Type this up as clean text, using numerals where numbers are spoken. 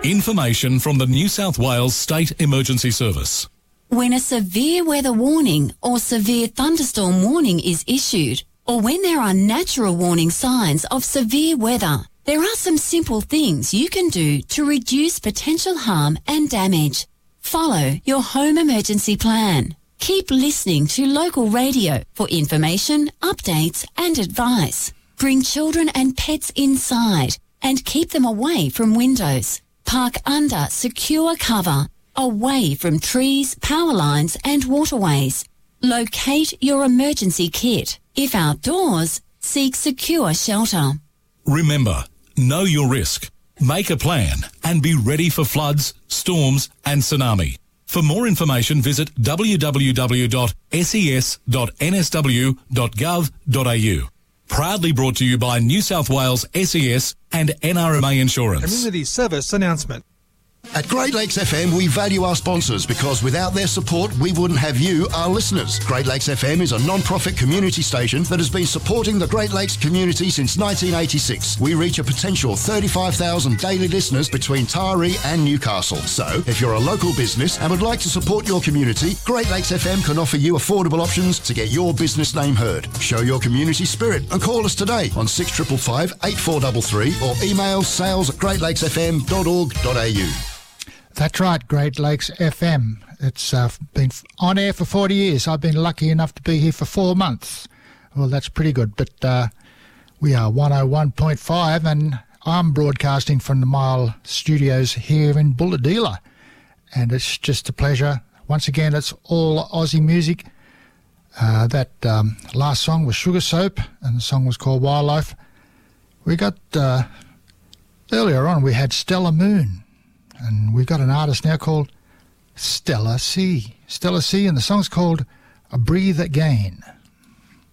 Information from the New South Wales State Emergency Service. When a severe weather warning or severe thunderstorm warning is issued, or when there are natural warning signs of severe weather, there are some simple things you can do to reduce potential harm and damage. Follow your home emergency plan. Keep listening to local radio for information, updates and advice. Bring children and pets inside and keep them away from windows. Park under secure cover, away from trees, power lines and waterways. Locate your emergency kit. If outdoors, seek secure shelter. Remember, know your risk, make a plan and be ready for floods, storms and tsunami. For more information, visit www.ses.nsw.gov.au. Proudly brought to you by New South Wales SES and NRMA Insurance. Community service announcement. At Great Lakes FM, we value our sponsors because without their support, we wouldn't have you, our listeners. Great Lakes FM is a non-profit community station that has been supporting the Great Lakes community since 1986. We reach a potential 35,000 daily listeners between Taree and Newcastle. So, if you're a local business and would like to support your community, Great Lakes FM can offer you affordable options to get your business name heard. Show your community spirit and call us today on 6555 8433 or email sales@greatlakesfm.org.au. That's right, Great Lakes FM. It's been on air for 40 years. I've been lucky enough to be here for 4 months. Well, that's pretty good. But we are 101.5 and I'm broadcasting from the Mile Studios here in Bulahdelah. And it's just a pleasure. Once again, it's all Aussie music. That last song was Sugar Soap and the song was called Wildlife. We got, earlier on, we had Stella Moon. And we've got an artist now called Stella C. Stella C, and the song's called A Breathe Again.